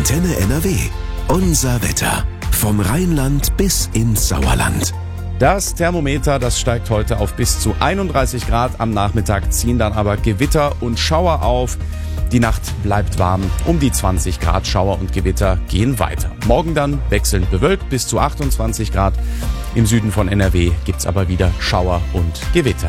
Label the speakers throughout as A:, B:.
A: Antenne NRW. Unser Wetter. Vom Rheinland bis ins Sauerland.
B: Das Thermometer, das steigt heute auf bis zu 31 Grad. Am Nachmittag ziehen dann aber Gewitter und Schauer auf. Die Nacht bleibt warm, um die 20 Grad. Schauer und Gewitter gehen weiter. Morgen dann wechselnd bewölkt bis zu 28 Grad. Im Süden von NRW gibt's aber wieder Schauer und Gewitter.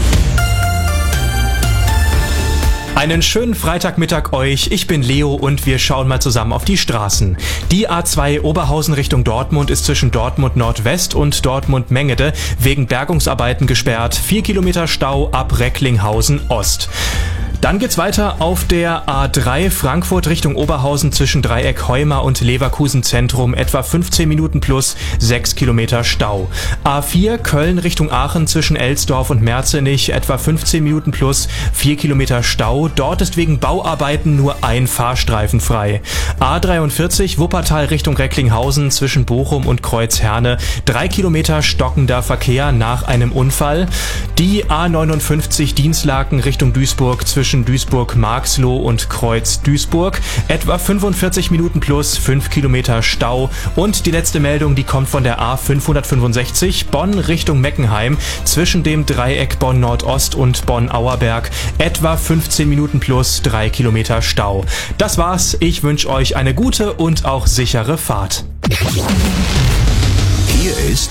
C: Einen schönen Freitagmittag euch, ich bin Leo und wir schauen mal zusammen auf die Straßen. Die A2 Oberhausen Richtung Dortmund ist zwischen Dortmund Nordwest und Dortmund Mengede wegen Bergungsarbeiten gesperrt. 4 Kilometer Stau ab Recklinghausen Ost. Dann geht's weiter auf der A3 Frankfurt Richtung Oberhausen zwischen Dreieck Heuma und Leverkusen Zentrum, etwa 15 Minuten plus 6 Kilometer Stau. A4 Köln Richtung Aachen zwischen Elsdorf und Merzenich, etwa 15 Minuten plus 4 Kilometer Stau. Dort ist wegen Bauarbeiten nur ein Fahrstreifen frei. A43 Wuppertal Richtung Recklinghausen zwischen Bochum und Kreuzherne, 3 Kilometer stockender Verkehr nach einem Unfall. Die A59 Dinslaken Richtung Duisburg zwischen Duisburg-Marxloh und Kreuz-Duisburg. Etwa 45 Minuten plus 5 Kilometer Stau. Und die letzte Meldung, die kommt von der A565 Bonn Richtung Meckenheim zwischen dem Dreieck Bonn-Nordost und Bonn-Auerberg. Etwa 15 Minuten plus 3 Kilometer Stau. Das war's. Ich wünsche euch eine gute und auch sichere Fahrt.
A: Hier ist